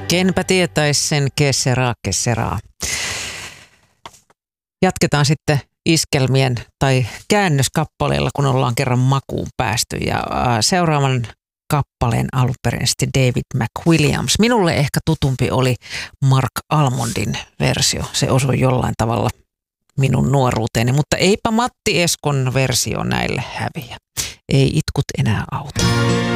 Kenpä tietäisi sen, kesseraa. Jatketaan sitten iskelmien tai käännöskappaleilla, kun ollaan kerran makuun päästy. Ja seuraavan kappaleen alunperin David McWilliams. Minulle ehkä tutumpi oli Mark Almondin versio. Se osui jollain tavalla minun nuoruuteeni, mutta eipä Matti Eskon versio näille häviä. Ei itkut enää auta.